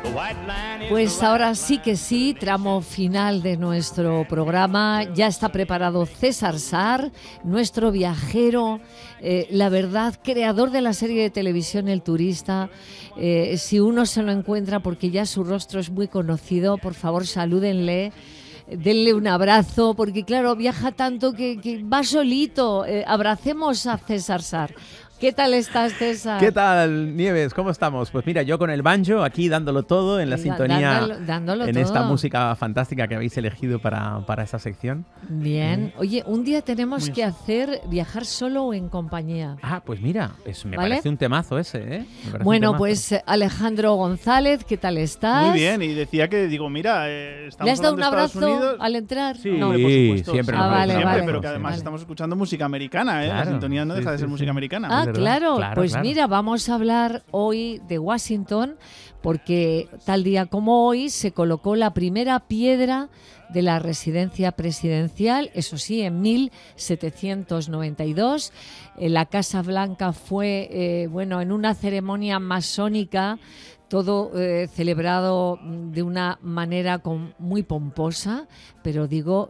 Pues ahora sí que sí, tramo final de nuestro programa. Ya está preparado César Sar, nuestro viajero, la verdad, creador de la serie de televisión El Turista. Si uno se lo encuentra, porque ya su rostro es muy conocido, por favor salúdenle. Denle un abrazo, porque claro, viaja tanto que va solito. Abracemos a César Sar. ¿Qué tal estás, César? ¿Qué tal, Nieves? ¿Cómo estamos? Pues mira, yo con el banjo aquí dándolo todo en la sintonía, dándolo en todo. Esta música fantástica que habéis elegido para esa sección. Bien. Oye, un día tenemos que hacer viajar solo o en compañía. Ah, pues mira, me parece un temazo ese, ¿eh? Bueno, pues Alejandro González, ¿qué tal estás? Muy bien, y decía que, digo, mira, estamos ¿Le has dado un hablando de Estados abrazo Unidos. al entrar? Sí, No, por supuesto. siempre. Vale, siempre, vale. pero que además estamos escuchando música americana, ¿eh? Claro, La sintonía no deja de ser sí. música americana. Ah, claro. Claro, Pues claro. mira, vamos a hablar hoy de Washington, porque tal día como hoy se colocó la primera piedra de la residencia presidencial, eso sí, en 1792. La Casa Blanca fue, en una ceremonia masónica, todo celebrado de una manera muy pomposa, pero digo,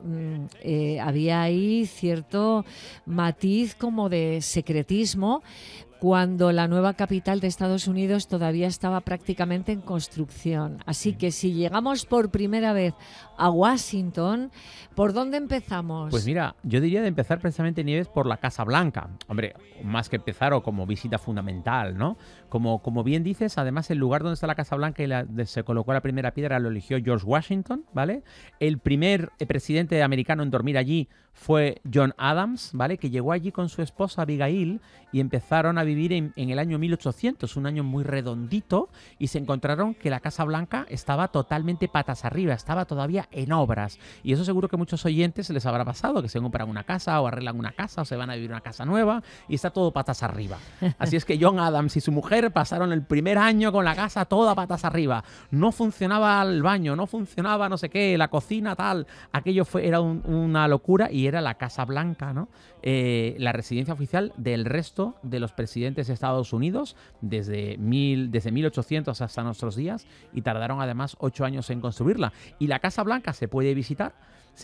había ahí cierto matiz como de secretismo, cuando la nueva capital de Estados Unidos todavía estaba prácticamente en construcción. Así que si llegamos por primera vez a Washington, ¿por dónde empezamos? Pues mira, yo diría de empezar precisamente, Nieves, por la Casa Blanca. Hombre, más que empezar o como visita fundamental, ¿no? Como bien dices, además el lugar donde está la Casa Blanca y se colocó la primera piedra lo eligió George Washington, ¿vale? El primer presidente americano en dormir allí fue John Adams, ¿vale? Que llegó allí con su esposa Abigail y empezaron a vivir en el año 1800, un año muy redondito, y se encontraron que la Casa Blanca estaba totalmente patas arriba, estaba todavía en obras. Y eso seguro que a muchos oyentes se les habrá pasado, que se compran una casa o arreglan una casa o se van a vivir una casa nueva y está todo patas arriba. Así es que John Adams y su mujer pasaron el primer año con la casa toda patas arriba. No funcionaba el baño, no funcionaba no sé qué, la cocina tal. Aquello era una locura y era la Casa Blanca, ¿no? La residencia oficial del resto de los presidentes de Estados Unidos desde 1800 hasta nuestros días, y tardaron además 8 años en construirla. Y la Casa Blanca se puede visitar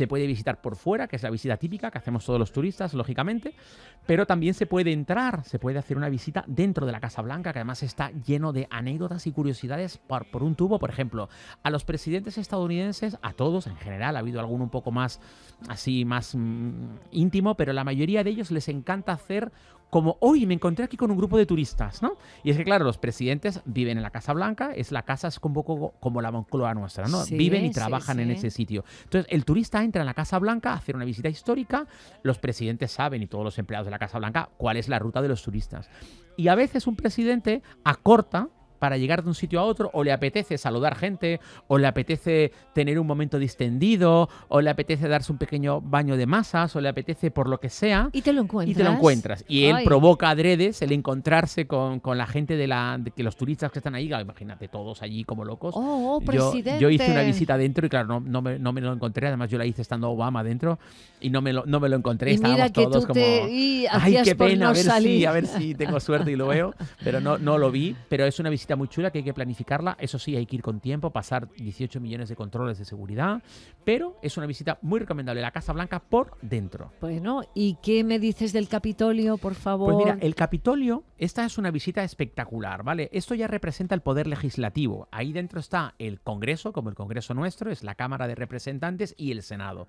por fuera, que es la visita típica que hacemos todos los turistas, lógicamente, pero también se puede entrar, se puede hacer una visita dentro de la Casa Blanca, que además está lleno de anécdotas y curiosidades por un tubo. Por ejemplo, a los presidentes estadounidenses, a todos en general, ha habido alguno un poco más así, más íntimo, pero la mayoría de ellos les encanta hacer como hoy me encontré aquí con un grupo de turistas, ¿no? Y es que, claro, los presidentes viven en la Casa Blanca, la casa es un poco como la Moncloa nuestra, ¿no? Sí, viven y trabajan sí. en ese sitio. Entonces, el turista entra en la Casa Blanca a hacer una visita histórica, los presidentes saben, y todos los empleados de la Casa Blanca, cuál es la ruta de los turistas. Y a veces un presidente acorta para llegar de un sitio a otro, o le apetece saludar gente, o le apetece tener un momento distendido, o le apetece darse un pequeño baño de masas, o le apetece por lo que sea. Y te lo encuentras. Y él provoca adredes el encontrarse con la gente de que los turistas que están ahí, imagínate, todos allí como locos. Presidente. Yo hice una visita dentro y claro, no me lo encontré, además yo la hice estando Obama dentro y no me lo encontré. Y Estábamos mira que todos tú como, ay, qué pena, salir. a ver si tengo suerte y lo veo, pero no lo vi. Pero es una visita muy chula que hay que planificarla. Eso sí, hay que ir con tiempo, pasar 18 millones de controles de seguridad, pero es una visita muy recomendable, la Casa Blanca por dentro. Bueno, ¿y qué me dices del Capitolio, por favor? Pues mira, el Capitolio, esta es una visita espectacular, ¿vale? Esto ya representa el poder legislativo. Ahí dentro está el Congreso, como el Congreso nuestro, es la Cámara de Representantes y el Senado.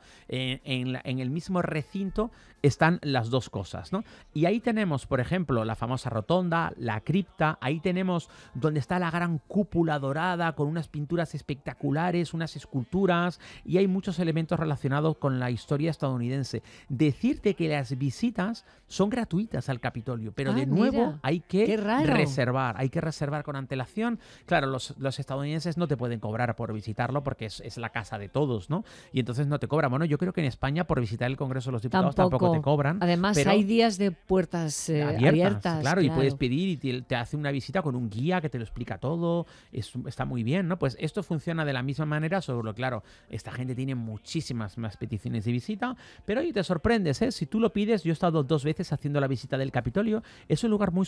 En el mismo recinto están las dos cosas, ¿no? Y ahí tenemos, por ejemplo, la famosa rotonda, la cripta, ahí tenemos donde está la gran cúpula dorada con unas pinturas espectaculares, unas esculturas, y hay muchos elementos relacionados con la historia estadounidense. Decirte que las visitas son gratuitas al Capitolio, pero de nuevo mira, hay que reservar, con antelación. Claro, los estadounidenses no te pueden cobrar por visitarlo porque es la casa de todos, ¿no? Y entonces no te cobran. Bueno, yo creo que en España por visitar el Congreso de los Diputados tampoco te cobran. Además, pero hay días de puertas abiertas. Claro, y puedes pedir y te hace una visita con un guía que te lo explica todo. Está muy bien, ¿no? Pues esto funciona de la misma manera, solo claro, esta gente tiene muchísimas más peticiones de visita, pero ahí te sorprendes, ¿eh? Si tú lo pides, yo he estado 2 veces haciendo la visita del Capitolio, es un lugar muy